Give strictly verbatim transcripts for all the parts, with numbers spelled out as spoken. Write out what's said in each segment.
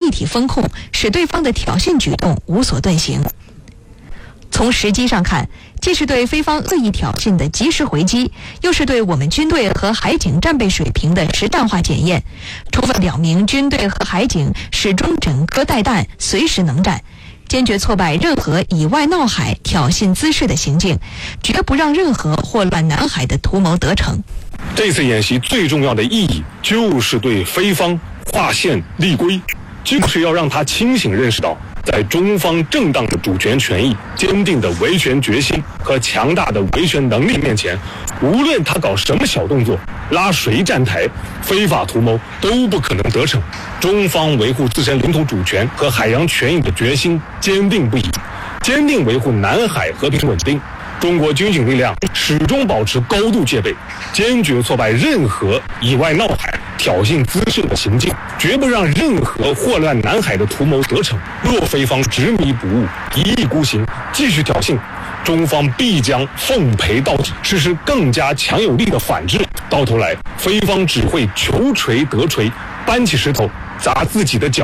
立体风控，使对方的挑衅举动无所遁形。从时机上看，既是对非方恶意挑衅的及时回击，又是对我们军队和海警战备水平的实战化检验，充分表明军队和海警始终整颗带弹，随时能战，坚决挫败任何以外闹海、挑衅滋事的行径，绝不让任何祸乱南海的图谋得逞。 这次演习最重要的意义，就是对非方划线立规，就是要让他清醒认识到，在中方正当的主权权益、坚定的维权决心和强大的维权能力面前，无论他搞什么小动作，拉谁站台，非法图谋都不可能得逞。中方维护自身领土主权和海洋权益的决心坚定不移，坚定维护南海和平稳定。中国军警力量始终保持高度戒备，坚决挫败任何以外闹海、挑衅滋事的行径，绝不让任何祸乱南海的图谋得逞。若非方执迷不悟、一意孤行，继续挑衅，中方必将奉陪到底，实施更加强有力的反制。到头来，非方只会求锤得锤，搬起石头砸自己的脚。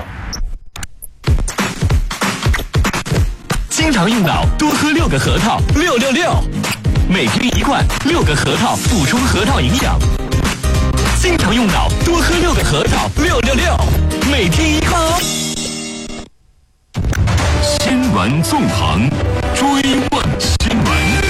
经常用脑，多喝六个核桃，六六六，每天一罐，六个核桃，补充核桃营养。经常用脑，多喝六个核桃，六六六，每天一罐哦。新闻纵横，追问新闻。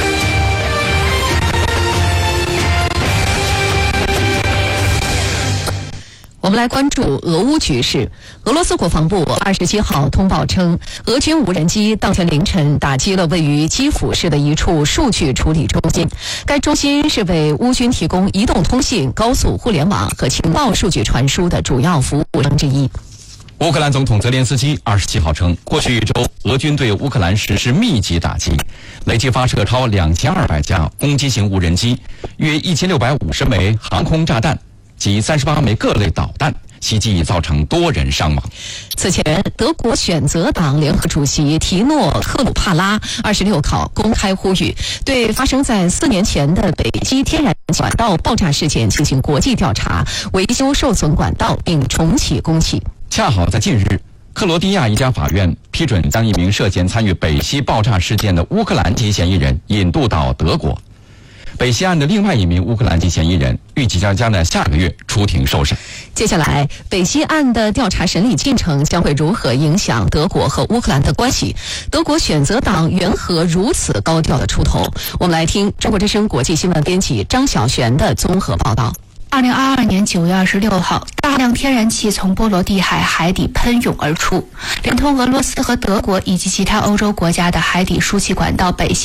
我们来关注俄乌局势。俄罗斯国防部二十七号通报称，俄军无人机当天凌晨打击了位于基辅市的一处数据处理中心。该中心是为乌军提供移动通信、高速互联网和情报数据传输的主要服务商之一。 乌克兰总统泽连斯基二十七号称，过去一周俄军对乌克兰实施密集打击，累计发射超两千二百架攻击型无人机，约一千六百五十枚航空炸弹及三十八枚各类导弹，袭击已造成多人伤亡。 此前，德国选择党联合主席提诺克鲁帕拉二十六号公开呼吁，对发生在四年前的北溪天然气管道爆炸事件进行国际调查，维修受损管道并重启供气。 恰好在近日，克罗地亚一家法院批准将一名涉嫌参与北溪爆炸事件的乌克兰籍嫌疑人引渡到德国。北溪案的另外一名乌克兰籍嫌疑人预计将将在下个月出庭受审。 接下来，北溪案的调查审理进程将会如何影响德国和乌克兰的关系？德国选择党缘何如此高调的出头？我们来听中国之声国际新闻编辑张晓璇的综合报道。 二零二二年九月二十六号，大量天然气从波罗的海海底喷涌而出，连通俄罗斯和德国以及其他欧洲国家的海底输气管道北溪